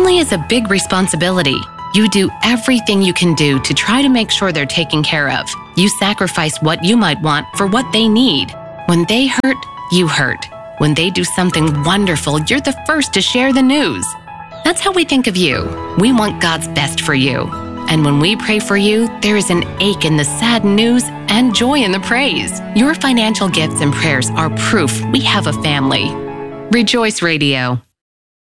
family is a big responsibility. You do everything you can do to try to make sure they're taken care of. You sacrifice what you might want for what they need. When they hurt, you hurt. When they do something wonderful, you're the first to share the news. That's how we think of you. We want God's best for you. And when we pray for you, there is an ache in the sad news and joy in the praise. Your financial gifts and prayers are proof we have a family. Rejoice Radio.